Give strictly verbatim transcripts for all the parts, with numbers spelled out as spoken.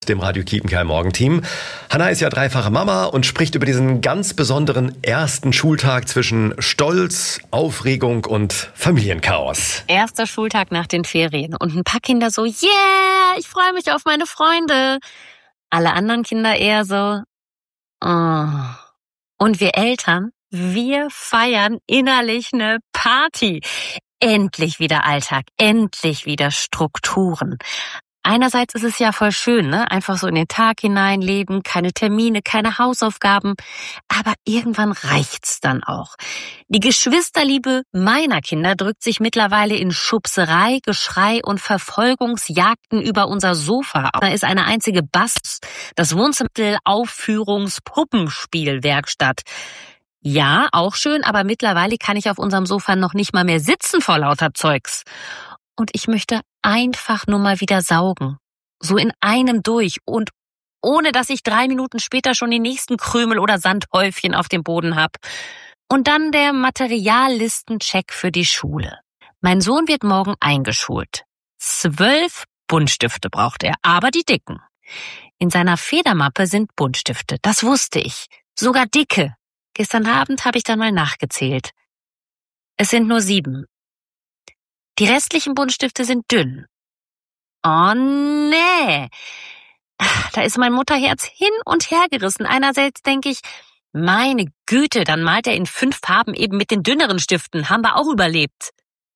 Dem Radio Kiepenkerl Morgenteam. Hanna ist ja dreifache Mama und spricht über diesen ganz besonderen ersten Schultag zwischen Stolz, Aufregung und Familienchaos. Erster Schultag nach den Ferien und ein paar Kinder so, yeah, ich freue mich auf meine Freunde. Alle anderen Kinder eher so, oh. Und wir Eltern, wir feiern innerlich eine Party. Endlich wieder Alltag, endlich wieder Strukturen. Einerseits ist es ja voll schön, ne? Einfach so in den Tag hineinleben, keine Termine, keine Hausaufgaben. Aber irgendwann reicht's dann auch. Die Geschwisterliebe meiner Kinder drückt sich mittlerweile in Schubserei, Geschrei und Verfolgungsjagden über unser Sofa. Da ist eine einzige Bast, das Wohnzimmer, Aufführungs-, Puppenspielwerkstatt. Ja, auch schön, aber mittlerweile kann ich auf unserem Sofa noch nicht mal mehr sitzen vor lauter Zeugs. Und ich möchte einfach nur mal wieder saugen. So in einem durch und ohne, dass ich drei Minuten später schon den nächsten Krümel oder Sandhäufchen auf dem Boden hab. Und dann der Materiallistencheck für die Schule. Mein Sohn wird morgen eingeschult. Zwölf Buntstifte braucht er, aber die dicken. In seiner Federmappe sind Buntstifte, das wusste ich. Sogar dicke. Gestern Abend habe ich dann mal nachgezählt. Es sind nur sieben. Die restlichen Buntstifte sind dünn. Oh nee. Da ist mein Mutterherz hin und her gerissen. Einerseits denke ich, meine Güte, dann malt er in fünf Farben eben mit den dünneren Stiften. Haben wir auch überlebt.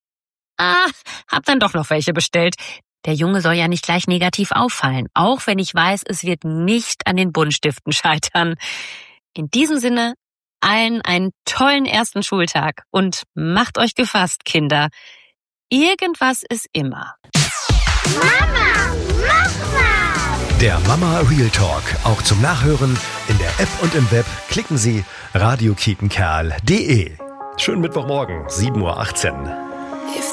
Ah, hab dann doch noch welche bestellt. Der Junge soll ja nicht gleich negativ auffallen. Auch wenn ich weiß, es wird nicht an den Buntstiften scheitern. In diesem Sinne, allen einen tollen ersten Schultag. Und macht euch gefasst, Kinder. Irgendwas ist immer. Mama, mach was! Der Mama Real Talk, auch zum Nachhören in der App und im Web. Klicken Sie radio kiepenkerl punkt de. Schönen Mittwochmorgen, sieben Uhr achtzehn.